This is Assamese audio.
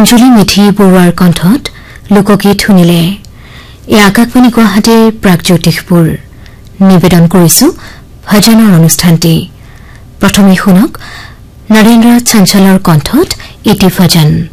অঞ্জলি মিঠি বৰুৱাৰ কণ্ঠত লোকগীত শুনিলে এই আকাশবাণী গুৱাহাটীৰ প্ৰাগজ্যোতিষপুৰ নিবেদন কৰিছো ভজনৰ অনুষ্ঠানটি প্ৰথমে শুনক নৰেন্দ্ৰ চঞ্চলৰ কণ্ঠত ইতি ভজন